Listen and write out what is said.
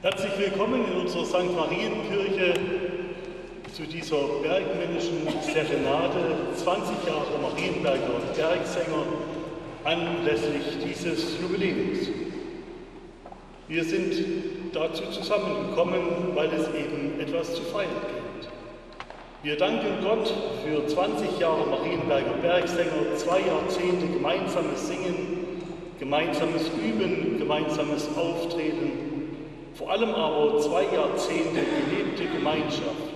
Herzlich willkommen in unserer St. Marienkirche zu dieser bergmännischen Serenade 20 Jahre Marienberger Bergsänger anlässlich dieses Jubiläums. Wir sind dazu zusammengekommen, weil es eben etwas zu feiern gibt. Wir danken Gott für 20 Jahre Marienberger Bergsänger, 2 Jahrzehnte gemeinsames Singen, gemeinsames Üben, gemeinsames Auftreten, vor allem aber 2 Jahrzehnte gelebte Gemeinschaft